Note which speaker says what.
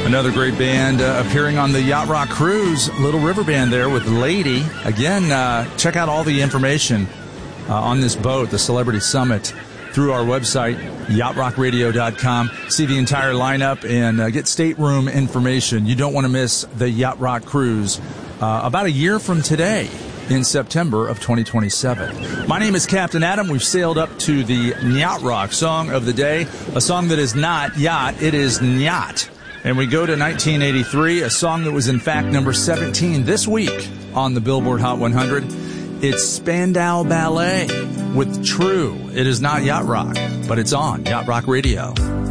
Speaker 1: Another great band appearing on the Yacht Rock Cruise, Little River Band there with Lady. Again, check out all the information on this boat, the Celebrity Summit, through our website, yachtrockradio.com. See the entire lineup and get stateroom information. You don't want to miss the Yacht Rock Cruise about a year from today in September of 2027. My name is Captain Adam. We've sailed up to the Yacht Rock Song of the Day, a song that is not yacht, it is Nyat. And we go to 1983, a song that was in fact number 17 this week on the Billboard Hot 100. It's Spandau Ballet with True. It is not Yacht Rock, but it's on Yacht Rock Radio.